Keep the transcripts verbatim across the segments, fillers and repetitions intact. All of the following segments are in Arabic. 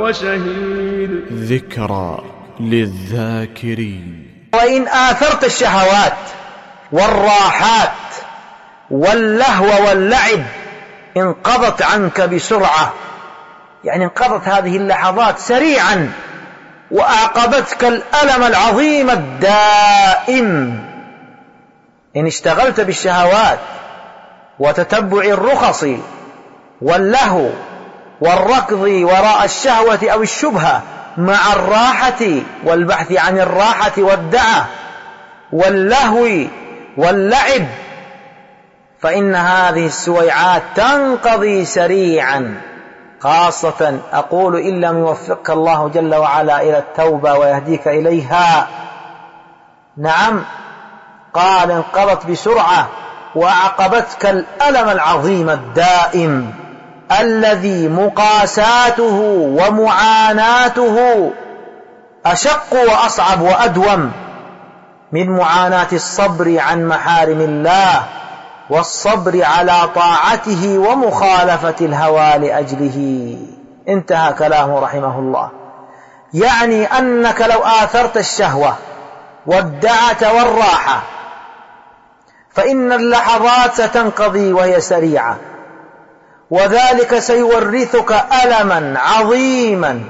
فهو شهيد. ذكرى للذاكرين. وإن آثرت الشهوات والراحات واللهو واللعب انقضت عنك بسرعة، يعني انقضت هذه اللحظات سريعا، وأعقبتك الألم العظيم الدائم. إن اشتغلت بالشهوات وتتبع الرخص واللهو والركض وراء الشهوة أو الشبهة مع الراحة والبحث عن الراحة والدعة واللهو واللعب، فإن هذه السويعات تنقضي سريعا، خاصة أقول إن لم يوفقك الله جل وعلا إلى التوبة ويهديك إليها. نعم، قال انقضت بسرعة وأعقبتك الألم العظيم الدائم الذي مقاساته ومعاناته أشق وأصعب وأدوم من معاناة الصبر عن محارم الله والصبر على طاعته ومخالفة الهوى لأجله. انتهى كلامه رحمه الله. يعني أنك لو آثرت الشهوة والدعة والراحة فإن اللحظات ستنقضي وهي سريعة، وذلك سيورثك ألما عظيما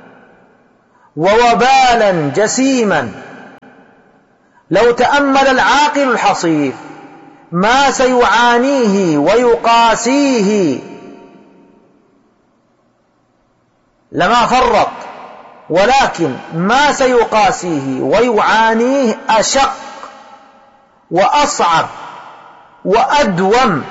ووبالا جسيما. لو تأمل العاقل الحصيف ما سيعانيه ويقاسيه لما فرط، ولكن ما سيقاسيه ويعانيه أشق وأصعب وأدوم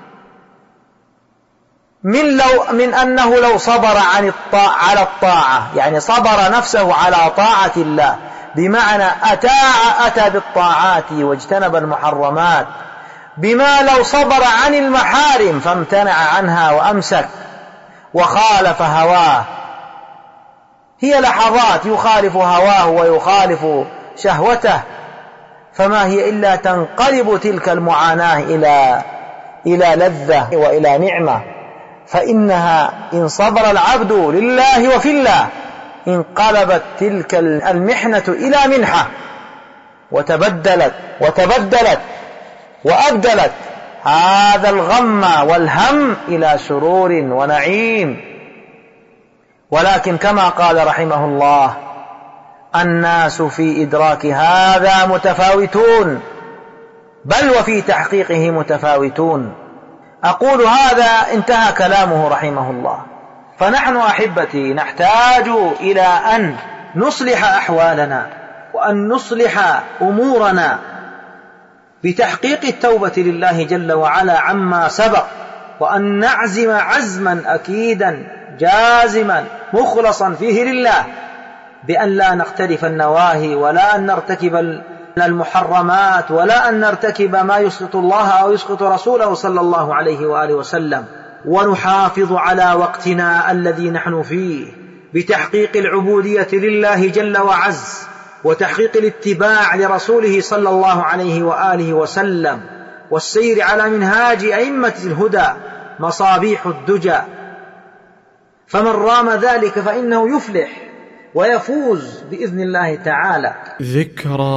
من, لو من أنه لو صبر عن الطاعة على الطاعة، يعني صبر نفسه على طاعة الله، بمعنى أتاع أتى بالطاعات واجتنب المحرمات، بما لو صبر عن المحارم فامتنع عنها وأمسك وخالف هواه. هي لحظات يخالف هواه ويخالف شهوته، فما هي إلا تنقلب تلك المعاناة إلى إلى لذة وإلى نعمة. فإنها إن صبر العبد لله وفي الله انقلبت تلك المحنة إلى منحة، وتبدلت وتبدلت وأبدلت هذا الغم والهم إلى سرور ونعيم. ولكن كما قال رحمه الله: الناس في إدراك هذا متفاوتون، بل وفي تحقيقه متفاوتون. أقول هذا انتهى كلامه رحمه الله. فنحن أحبتي نحتاج إلى أن نصلح أحوالنا وأن نصلح أمورنا بتحقيق التوبة لله جل وعلا عما سبق، وأن نعزم عزما أكيدا جازما مخلصا فيه لله، بأن لا نختلف النواهي ولا أن نرتكب المحرمات ولا أن نرتكب ما يسخط الله أو يسخط رسوله صلى الله عليه وآله وسلم، ونحافظ على وقتنا الذي نحن فيه بتحقيق العبودية لله جل وعز وتحقيق الاتباع لرسوله صلى الله عليه وآله وسلم، والسير على منهاج أئمة الهدى مصابيح الدجى. فمن رام ذلك فإنه يفلح ويفوز بإذن الله تعالى. ذكرى